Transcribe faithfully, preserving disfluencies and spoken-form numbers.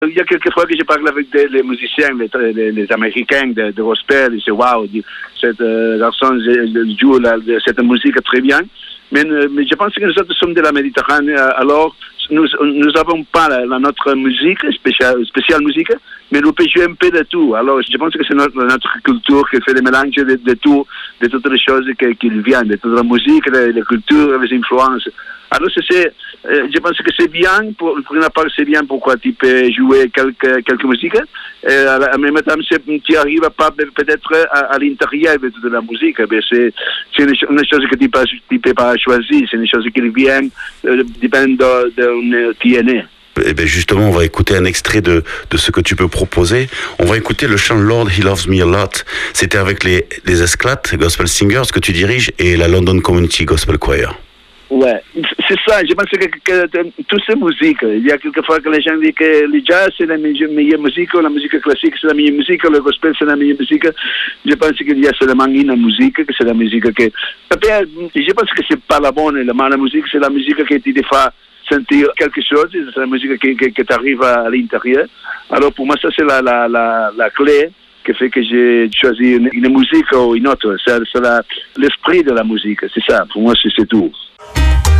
Il y a quelques fois que je parle avec des, les musiciens, les, les, les Américains de, de gospel, ils disent waouh, cette euh, garçon joue la, cette musique très bien. Mais, mais je pense que nous autres sommes de la Méditerranée, alors nous nous avons pas la, la notre musique spéciale, spéciale musique, mais nous pouvons jouer un peu de tout. Alors je pense que c'est notre, notre culture qui fait le mélange de, de tout, de toutes les choses qui, qui viennent, de toute la musique, la, la culture, les influences. Alors c'est, euh, je pense que c'est bien, pour, pour une part c'est bien pourquoi tu peux jouer quelques, quelques musiques, et en même temps tu n'arrives pas peut-être à, à l'intérieur de toute la musique, mais c'est, c'est une, une chose que tu ne peux pas choisir, c'est une chose qui vient, euh, dépend de, de où tu es né. Eh bien justement, on va écouter un extrait de, de ce que tu peux proposer. On va écouter le chant Lord, He Loves Me a Lot. C'était avec les, les Esclates Gospel Singers que tu diriges et la London Community Gospel Choir. Ouais, c'est ça. Je pense que, que, que toutes ces musiques, il y a quelquefois que les gens disent que le jazz c'est la meilleure musique, la musique classique c'est la meilleure musique, le gospel c'est la meilleure musique. Je pense qu'il y a seulement une musique, que c'est la musique que... Je pense que c'est pas la bonne et la mauvaise musique, c'est la musique qui te fait sentir quelque chose, c'est la musique qui, qui, qui t'arrive à, à l'intérieur. Alors pour moi, ça c'est la, la, la, la clé qui fait que j'ai choisi une, une musique ou une autre. C'est, c'est la, l'esprit de la musique, c'est ça. Pour moi, c'est, c'est tout.